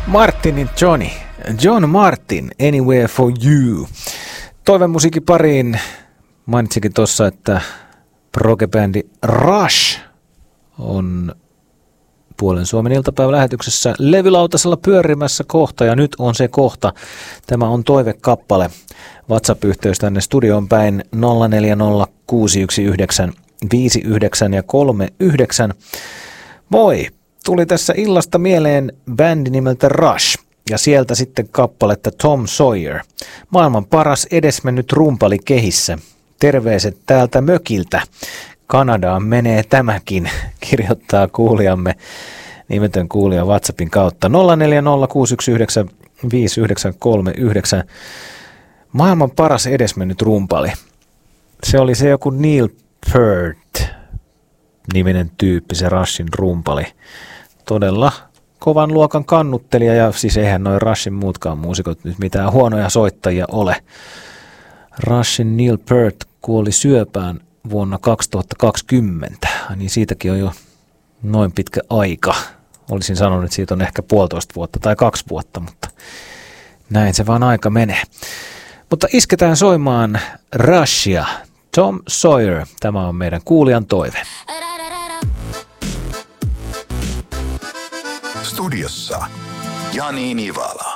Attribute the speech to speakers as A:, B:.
A: Martinin John Martin, Anywhere for You. Toivemusiikin pariin mainitsikin tuossa, että progebändi Rush on Puolen Suomen iltapäivälähetyksessä levylautasella pyörimässä kohta, ja nyt on se kohta. Tämä on toivekappale. WhatsApp-yhteys tänne studioon päin 04061959 ja 39. Moi! Tuli tässä illasta mieleen bändi nimeltä Rush, ja sieltä sitten kappaletta Tom Sawyer. Maailman paras edesmennyt rumpali kehissä. Terveiset täältä mökiltä. Kanadaan menee tämäkin, kirjoittaa kuulijamme, nimetön kuulija WhatsAppin kautta 0406195939. Maailman paras edesmennyt rumpali. Se oli se joku Neil Peart niminen tyyppi, se Rushin rumpali. Todella kovan luokan kannuttelija, ja siis eihän noin Rushin muutkaan muusikot nyt mitään huonoja soittajia ole. Rushin Neil Peart kuoli syöpään vuonna 2020, niin siitäkin on jo noin pitkä aika. Olisin sanonut, että siitä on ehkä 1,5 vuotta tai 2 vuotta, mutta näin se vaan aika menee. Mutta isketään soimaan Rushia, Tom Sawyer. Tämä on meidän kuulijan toive.
B: Studiossa Jani Nivala.